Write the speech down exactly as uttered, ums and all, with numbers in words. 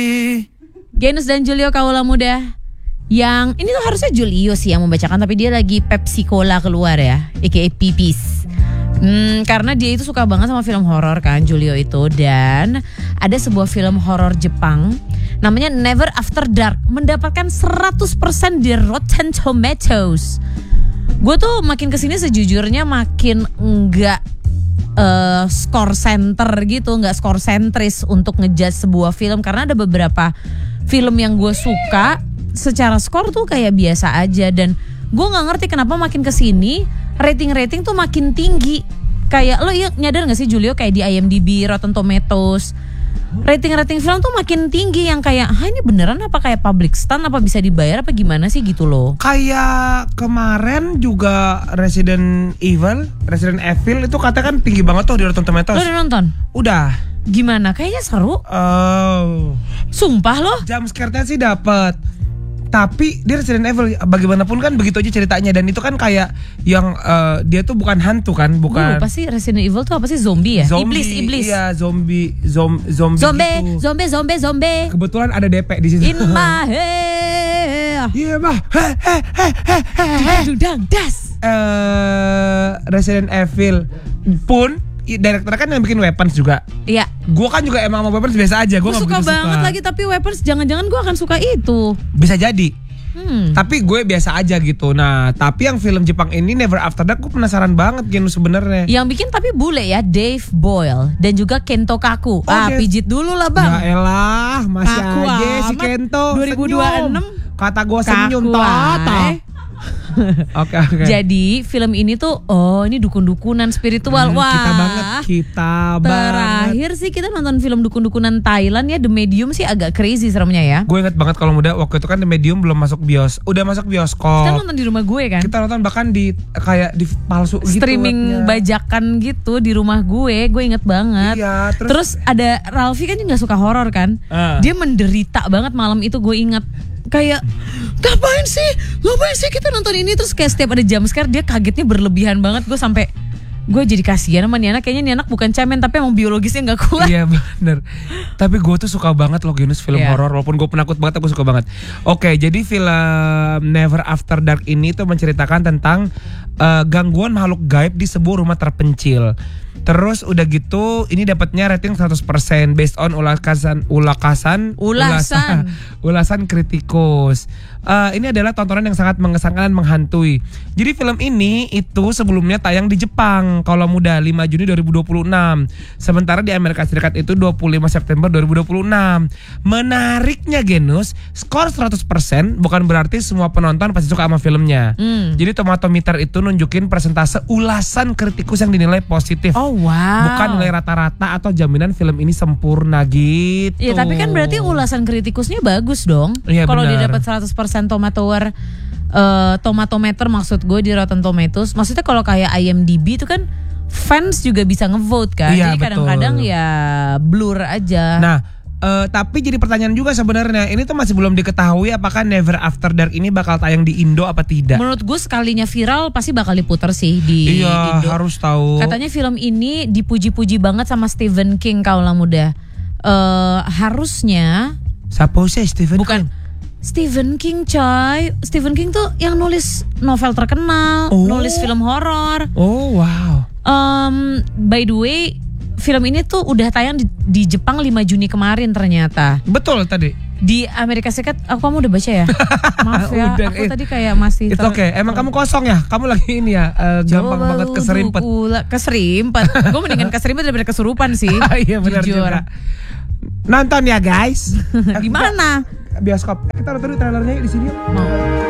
Genus dan Julio Kaula Muda. Yang ini tuh harusnya Julio sih yang membacakan, tapi dia lagi Pepsi Cola keluar ya, aka Pipis. Hmm, karena dia itu suka banget sama film horor kan, Julio itu. Dan ada sebuah film horor Jepang namanya Never After Dark, mendapatkan seratus persen di Rotten Tomatoes. Gue tuh makin kesini sejujurnya makin enggak uh, score center gitu, enggak score sentris untuk ngejudge sebuah film. Karena ada beberapa film yang gue suka secara skor tuh kayak biasa aja. Dan gue gak ngerti kenapa makin kesini rating-rating tuh makin tinggi. Kayak lo ya nyadar gak sih Julio, kayak di I M D B, Rotten Tomatoes, rating-rating film tuh makin tinggi. Yang kayak, ah ini beneran apa kayak public stunt, apa bisa dibayar apa gimana sih gitu loh. Kayak kemarin juga Resident Evil Resident Evil itu katanya kan tinggi banget tuh di Rotten Tomatoes. Lo udah nonton? Udah. Gimana? Kayaknya seru. Oh, sumpah loh. jump scare-nya sih dapet. Tapi dia Resident Evil bagaimanapun kan begitu aja ceritanya. Dan itu kan kayak yang uh, dia tuh bukan hantu kan, bukan. Apa sih Resident Evil tuh apa sih, zombie ya? Zombie, iblis, iblis. Iya, zombie, zom, zombie, zombie, gitu. zombie, zombie, zombie. Kebetulan ada D P di situ. In my head. Iya mah. Dudang das. Eh, Resident Evil pun direkturnya kan yang bikin Weapons juga. Iya. Gue kan juga emang sama Weapons biasa aja. Gue suka banget suka. lagi, tapi Weapons jangan-jangan gue akan suka itu. Bisa jadi. Hmm. Tapi gue biasa aja gitu. Nah, tapi yang film Jepang ini Never After Dark, gue penasaran banget Genu sebenarnya. Yang bikin tapi bule ya, Dave Boyle dan juga Kento Kaku. Oh, ah, Dave. Pijit dulu lah bang. Ya elah, masih Kaku aja amat. Si Kento. dua ribu dua puluh enam. Senyum. Kata gue senyum tata. Oke oke. Jadi film ini tuh oh ini dukun-dukunan spiritual. Hmm, wah. Kita banget, kita Terakhir banget. Terakhir sih kita nonton film dukun-dukunan Thailand ya, The Medium sih agak crazy seremnya ya. Gue inget banget kalau muda waktu itu kan The Medium belum masuk bios, udah masuk bioskop. Kita nonton di rumah gue kan. Kita nonton bahkan di kayak di palsu gitu. Streaming bajakan gitu di rumah gue, gue inget banget. Iya. Terus, terus ada Ralfi kan juga suka horor kan. Uh. Dia menderita banget malam itu, gue inget. Kayak ngapain sih ngapain sih kita nonton ini, terus kayak setiap ada jump scare dia kagetnya berlebihan banget. Gue sampai gue jadi kasihan sama nih anak, kayaknya nih anak bukan cemen tapi emang biologisnya nggak kuat. Iya bener. Tapi gue tuh suka banget loh Genus film yeah. horor, walaupun gue penakut banget aku suka banget. Oke, jadi film Never After Dark ini tuh menceritakan tentang uh, gangguan makhluk gaib di sebuah rumah terpencil. Terus udah gitu ini dapatnya rating seratus persen based on ulasan ulasan ulasan ulasan kritikus. Uh, ini adalah tontonan yang sangat mengesankan dan menghantui. Jadi film ini itu sebelumnya tayang di Jepang kalau muda lima Juni dua ribu dua puluh enam. Sementara di Amerika Serikat itu dua puluh lima September dua ribu dua puluh enam. Menariknya Genus, skor seratus persen bukan berarti semua penonton pasti suka sama filmnya. Hmm. Jadi Tomatometer itu nunjukin persentase ulasan kritikus yang dinilai positif. Oh wow. Bukan nilai rata-rata atau jaminan film ini sempurna gitu. Iya, tapi kan berarti ulasan kritikusnya bagus dong. Iya, kalau dia dapat seratus persen tomatower uh, tomatometer maksud gue di Rotten Tomatoes. Maksudnya kalau kayak I M D B itu kan fans juga bisa ngevote kan. Iya, jadi kadang-kadang betul. Ya blur aja. Nah, Uh, tapi jadi pertanyaan juga sebenarnya, ini tuh masih belum diketahui apakah Never After Dark ini bakal tayang di Indo apa tidak. Menurut gue sekalinya viral pasti bakal diputer sih di iya, Indo. Harus tahu. Katanya film ini dipuji-puji banget sama Stephen King kaula muda. Uh, harusnya. Siapa sih Stephen Bukan. King? Stephen King coy. Stephen King tuh yang nulis novel terkenal, oh. nulis film horor. Oh wow. Um, by the way, film ini tuh udah tayang di, di Jepang lima Juni kemarin ternyata. Betul tadi. Di Amerika Serikat, aku kamu udah baca ya? Maaf ya, udah, aku it, tadi kayak masih. Itu oke, okay. Emang kamu kosong ya? Kamu lagi ini ya, uh, gampang banget keserimpet. Keserimpet. Gue mendingan keserimpet daripada kesurupan sih. Iya benar juga. Nonton ya guys. Di mana? Bioskop. Kita nonton dulu trailernya di sini. Mau.